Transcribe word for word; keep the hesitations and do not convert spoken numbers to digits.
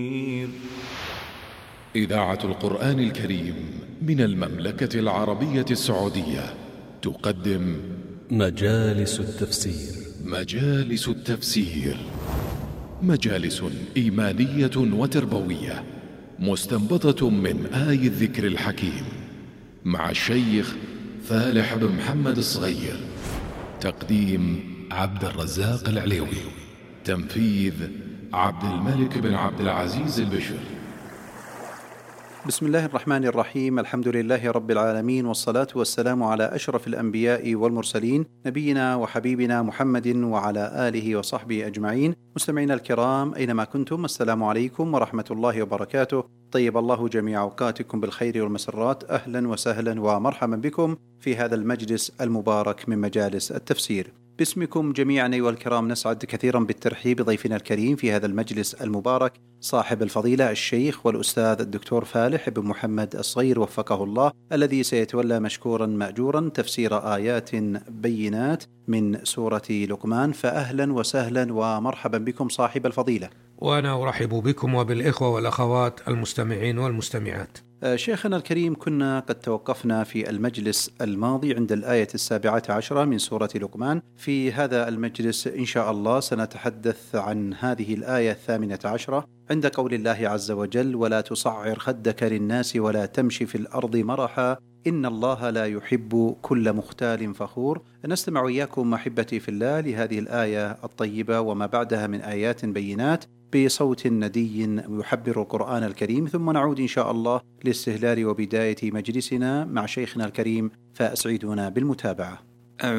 إذاعة القرآن الكريم من المملكة العربية السعودية تقدم مجالس التفسير. مجالس التفسير مجالس إيمانية وتربوية مستنبطة من آي الذكر الحكيم مع الشيخ فالح بن محمد الصغير. تقديم عبد الرزاق العليوي. تنفيذ عبد الملك بن عبد العزيز البشر. بسم الله الرحمن الرحيم. الحمد لله رب العالمين، والصلاة والسلام على أشرف الأنبياء والمرسلين، نبينا وحبيبنا محمد وعلى آله وصحبه أجمعين. مستمعينا الكرام أينما كنتم، السلام عليكم ورحمة الله وبركاته. طيب الله جميع أوقاتكم بالخير والمسرات. أهلا وسهلا ومرحبا بكم في هذا المجلس المبارك من مجالس التفسير. باسمكم جميعا أيها الكرام نسعد كثيرا بالترحيب بضيفنا الكريم في هذا المجلس المبارك، صاحب الفضيلة الشيخ والأستاذ الدكتور فالح بن محمد الصغير وفقه الله، الذي سيتولى مشكورا مأجورا تفسير آيات بينات من سورة لقمان. فأهلا وسهلا ومرحبا بكم صاحب الفضيلة. وأنا أرحب بكم وبالإخوة والأخوات المستمعين والمستمعات. شيخنا الكريم، كنا قد توقفنا في المجلس الماضي عند الآية السابعة عشرة من سورة لقمان. في هذا المجلس إن شاء الله سنتحدث عن هذه الآية الثامنة عشرة عند قول الله عز وجل: ولا تصعر خدك للناس ولا تمشي في الأرض مرحا إن الله لا يحب كل مختال فخور. نستمع إياكم أحبتي في الله لهذه الآية الطيبة وما بعدها من آيات بينات بصوت ندي يحبر القرآن الكريم، ثم نعود إن شاء الله لاستهلال وبداية مجلسنا مع شيخنا الكريم، فأسعدونا بالمتابعة.